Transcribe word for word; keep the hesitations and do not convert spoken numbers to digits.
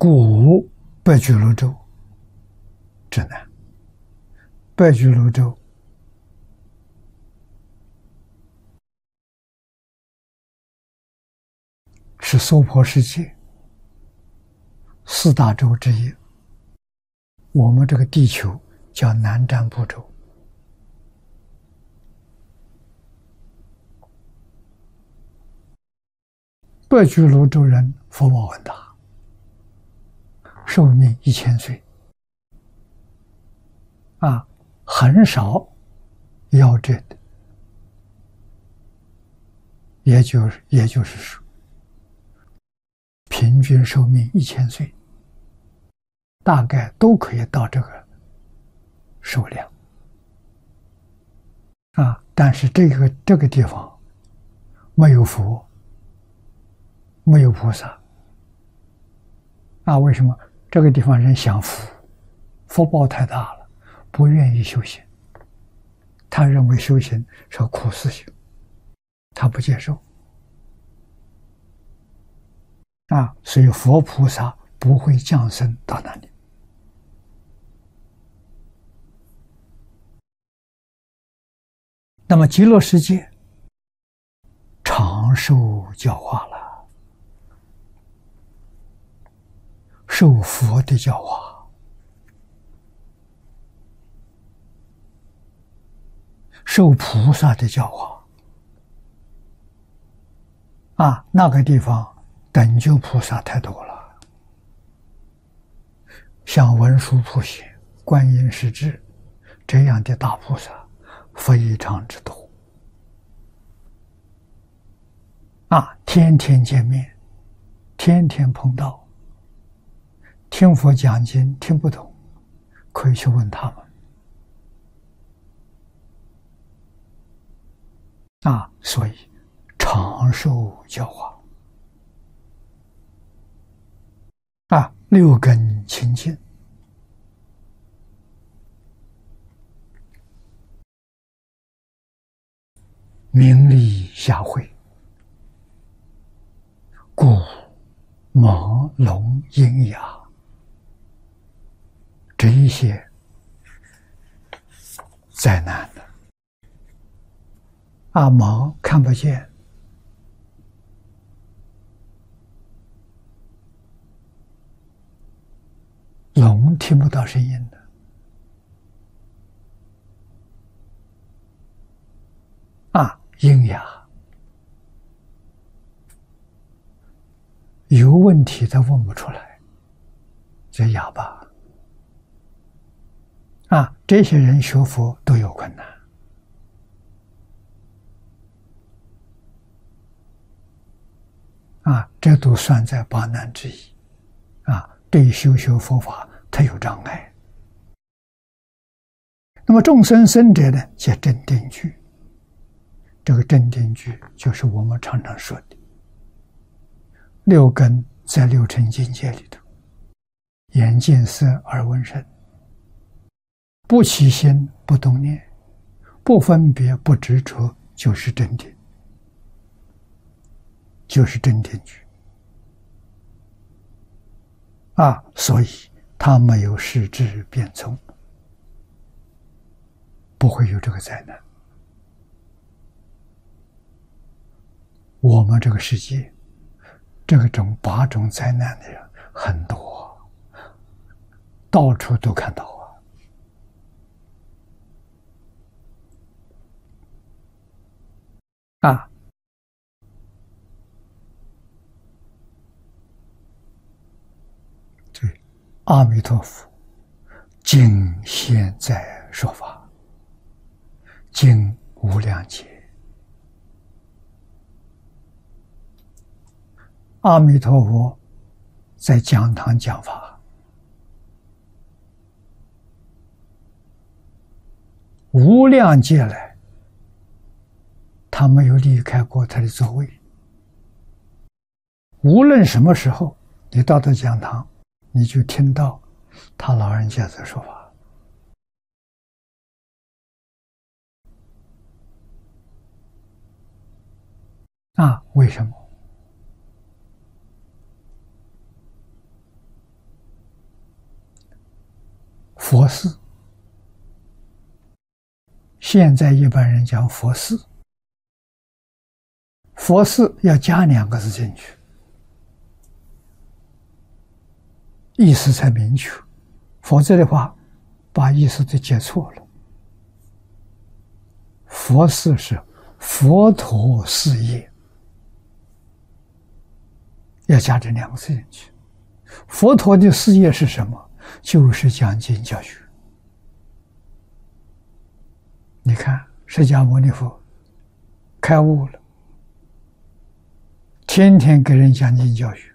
故白居罗州之南。白居罗州是娑婆世界四大洲之一，我们这个地球叫南瞻部洲。白居罗州人福报很大，寿命一千岁，啊，很少夭折的，也就是也就是说，平均寿命一千岁，大概都可以到这个数量，啊，但是这个这个地方没有佛。没有菩萨啊？为什么？这个地方人享福，福报太大了，不愿意修行。他认为修行是苦事行，他不接受啊，所以佛菩萨不会降生到那里。那么极乐世界长寿教化了。受佛的教化，受菩萨的教化，啊，那个地方等觉菩萨太多了，像文殊普贤、观音势至这样的大菩萨非常之多，啊，天天见面，天天碰到。听佛讲经听不懂，可以去问他们啊。所以长寿教化啊，六根清净，名利下惠，故盲聋喑哑。这一些灾难的啊，盲看不见，聋听不到声音的啊，喑哑有问题他问不出来，这哑巴。啊，这些人学佛都有困难啊，这都算在八难之一啊。对修学佛法，它有障碍。那么众生生者呢，皆正定具。这个正定具就是我们常常说的六根在六尘境界里头，眼见色，耳闻声。不起心，不动念，不分别，不执着，就是正定，就是正定具啊。所以他没有失智变聪，不会有这个灾难。我们这个世界，这种八种灾难的人很多，到处都看到。啊，对，阿弥陀佛，今现在说法，经无量劫。阿弥陀佛在讲堂讲法，无量劫来。他没有离开过他的座位，无论什么时候你到他讲堂，你就听到他老人家在说法啊。为什么？ 佛事，现在一般人讲佛事，佛事要加两个字进去，意思才明确，否则的话把意思都解错了。佛事是佛陀事业，要加这两个字进去。佛陀的事业是什么？就是讲经教学。你看释迦牟尼佛开悟了，天天给人讲经教学，